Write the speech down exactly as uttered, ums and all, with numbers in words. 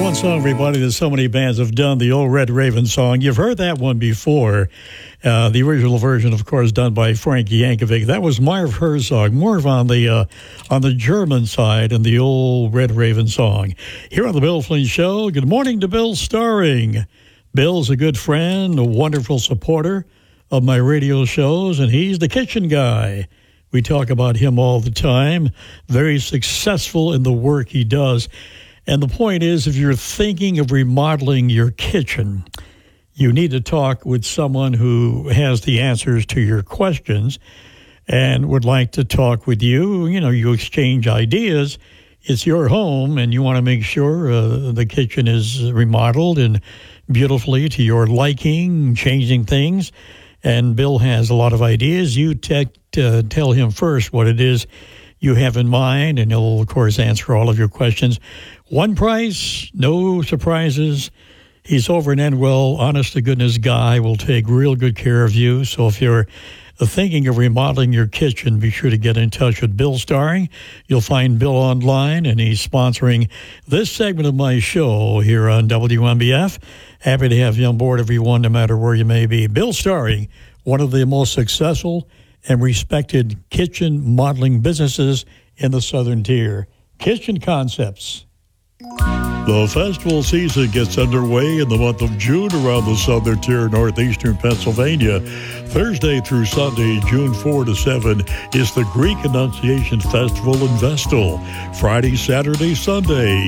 one song, everybody, that so many bands have done, the old Red Raven song. You've heard that one before. Uh, the original version, of course, done by Frank Yankovic. That was Marv Herzog, more on the uh, on the German side and the old Red Raven song. Here on the Bill Flynn Show, good morning to Bill Starring. Bill's a good friend, a wonderful supporter of my radio shows, and he's the kitchen guy. We talk about him all the time, very successful in the work he does. And the point is, if you're thinking of remodeling your kitchen, you need to talk with someone who has the answers to your questions and would like to talk with you. You know, you exchange ideas. It's your home, and you want to make sure uh, the kitchen is remodeled and beautifully to your liking, changing things. And Bill has a lot of ideas. You te- uh, tell him first what it is you have in mind, and he'll, of course, answer all of your questions. One price, no surprises. He's over in Enwell, honest-to-goodness guy, will take real good care of you. So if you're thinking of remodeling your kitchen, be sure to get in touch with Bill Starring. You'll find Bill online, and he's sponsoring this segment of my show here on W M B F. Happy to have you on board, everyone, no matter where you may be. Bill Starring, one of the most successful and respected kitchen modeling businesses in the Southern Tier. Kitchen Concepts. The festival season gets underway in the month of June around the Southern Tier, northeastern Pennsylvania. Thursday through Sunday, June fourth to seventh, is the Greek Annunciation Festival in Vestal. Friday, Saturday, Sunday,